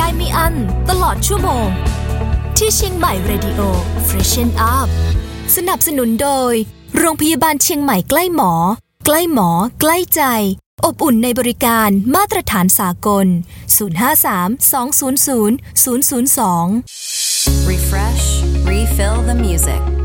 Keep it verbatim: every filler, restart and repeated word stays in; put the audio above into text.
ได้ไม่อั้นตลอดชั่วโมงที่เชียงใหม่ Radio Freshen Up สนับสนุนโดยโรงพยาบาลเชียงใหม่ใกล้หมอใกล้หมอใกล้ใจอบอุ่นในบริการมาตรฐานสากลศูนย์ ห้า สาม สอง ศูนย์ ศูนย์ ศูนย์ ศูนย์ สอง Refresh, refill the music